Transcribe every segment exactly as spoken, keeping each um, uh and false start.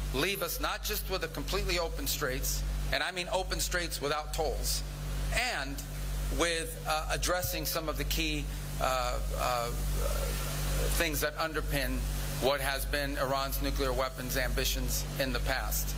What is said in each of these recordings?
leave us not just with a completely open straits, and I mean open straits without tolls, and with uh, addressing some of the key uh, uh, things that underpin what has been Iran's nuclear weapons ambitions in the past.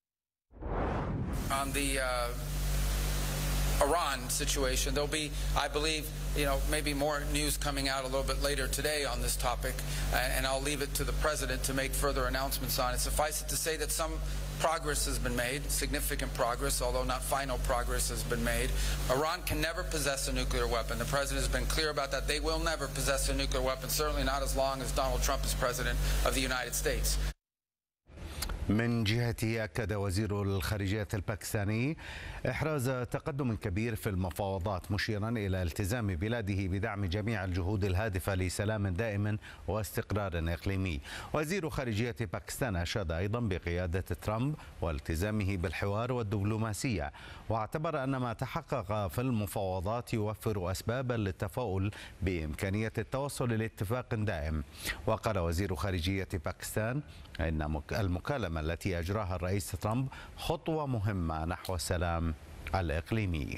On the uh, Iran situation, there'll be, I believe, you know, maybe more news coming out a little bit later today on this topic, and I'll leave it to the president to make further announcements on it. Suffice it to say that some progress has been made, significant progress, although not final progress has been made. Iran can never possess a nuclear weapon. The president has been clear about that. They will never possess a nuclear weapon, certainly not as long as Donald Trump is president of the United States. من جهته أكد وزير الخارجية الباكستاني إحراز تقدم كبير في المفاوضات، مشيرا إلى التزام بلاده بدعم جميع الجهود الهادفة لسلام دائم واستقرار إقليمي. وزير خارجية باكستان أشاد أيضا بقيادة ترامب والتزامه بالحوار والدبلوماسية، واعتبر أن ما تحقق في المفاوضات يوفر أسبابا للتفاؤل بإمكانية التوصل لاتفاق دائم. وقال وزير خارجية باكستان إن المكالمة التي أجراها الرئيس ترامب خطوة مهمة نحو السلام الإقليمي.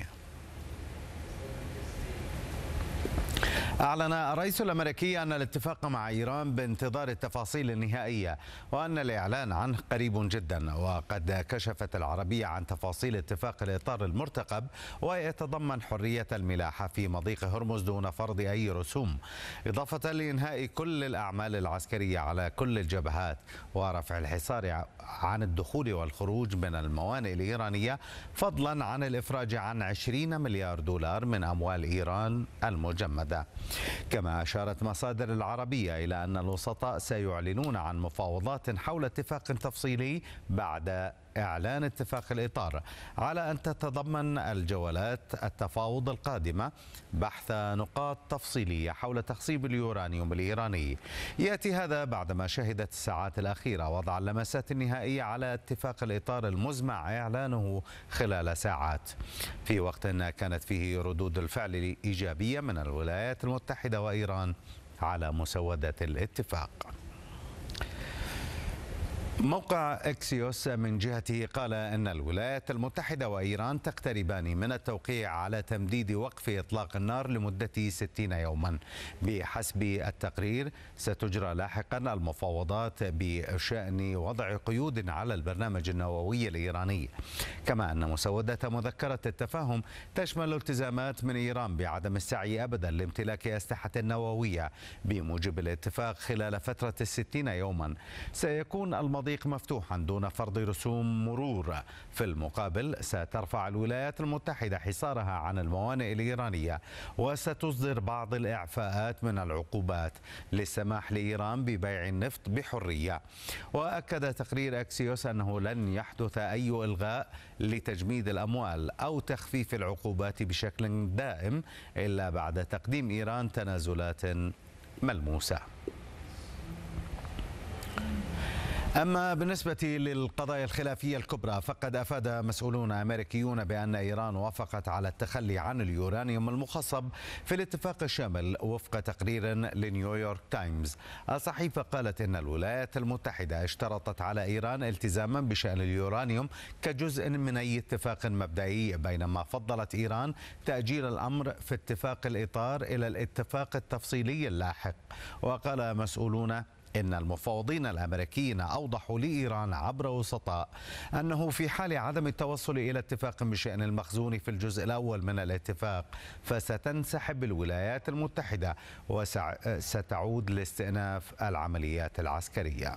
أعلن الرئيس الأمريكي أن الاتفاق مع إيران بانتظار التفاصيل النهائية، وأن الإعلان عنه قريب جدا. وقد كشفت العربية عن تفاصيل اتفاق الإطار المرتقب، ويتضمن حرية الملاحة في مضيق هرمز دون فرض أي رسوم، إضافة لإنهاء كل الأعمال العسكرية على كل الجبهات، ورفع الحصار عن الدخول والخروج من الموانئ الإيرانية، فضلا عن الإفراج عن عشرين مليار دولار من أموال إيران المجمدة. كما أشارت مصادر العربية إلى أن الوسطاء سيعلنون عن مفاوضات حول اتفاق تفصيلي بعد إعلان اتفاق الإطار، على أن تتضمن الجولات التفاوض القادمة بحث نقاط تفصيلية حول تخصيب اليورانيوم الإيراني. يأتي هذا بعدما شهدت الساعات الأخيرة وضع اللمسات النهائية على اتفاق الإطار المزمع إعلانه خلال ساعات، في وقت كانت فيه ردود الفعل إيجابية من الولايات المتحدة وإيران على مسودات الاتفاق. موقع إكسيوس من جهته قال إن الولايات المتحدة وإيران تقتربان من التوقيع على تمديد وقف إطلاق النار لمدة ستين يوما. بحسب التقرير ستجرى لاحقا المفاوضات بشأن وضع قيود على البرنامج النووي الإيراني، كما أن مسودة مذكرة التفاهم تشمل التزامات من إيران بعدم السعي أبدا لامتلاك أسلحة نووية بموجب الاتفاق خلال فترة الستين يوما. سيكون المضيق مفتوحا دون فرض رسوم مرور. في المقابل سترفع الولايات المتحدة حصارها عن الموانئ الإيرانية، وستصدر بعض الإعفاءات من العقوبات للسماح لإيران ببيع النفط بحرية. وأكد تقرير أكسيوس أنه لن يحدث أي إلغاء لتجميد الأموال أو تخفيف العقوبات بشكل دائم إلا بعد تقديم إيران تنازلات ملموسة. أما بالنسبة للقضايا الخلافية الكبرى، فقد أفاد مسؤولون أمريكيون بأن إيران وافقت على التخلي عن اليورانيوم المخصب في الاتفاق الشامل وفق تقرير لنيويورك تايمز. الصحيفة قالت إن الولايات المتحدة اشترطت على إيران التزاما بشأن اليورانيوم كجزء من أي اتفاق مبدئي، بينما فضلت إيران تأجيل الأمر في اتفاق الإطار إلى الاتفاق التفصيلي اللاحق. وقال مسؤولون إن المفاوضين الأمريكيين أوضحوا لإيران عبر وسطاء أنه في حال عدم التوصل إلى اتفاق بشأن المخزون في الجزء الأول من الاتفاق فستنسحب الولايات المتحدة وستعود لاستئناف العمليات العسكرية.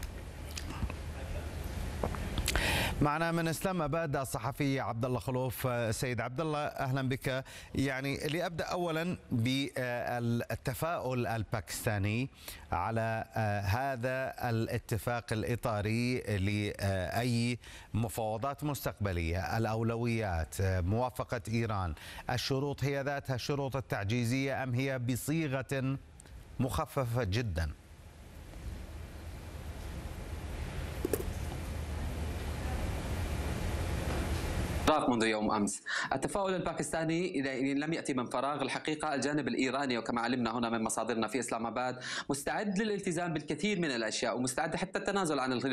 معنا من اسلام اباد الصحفي عبد الله خلوف. سيد عبد الله، اهلا بك. يعني لابدا اولا بالتفاؤل الباكستاني على هذا الاتفاق الاطاري لاي مفاوضات مستقبليه، الاولويات، موافقه ايران، الشروط هي ذاتها الشروط التعجيزيه ام هي بصيغه مخففه جدا؟ منذ يوم أمس. التفاؤل الباكستاني لم يأتي من فراغ. الحقيقة الجانب الإيراني وكما علمنا هنا من مصادرنا في إسلام آباد مستعد للالتزام بالكثير من الأشياء ومستعد حتى التنازل عن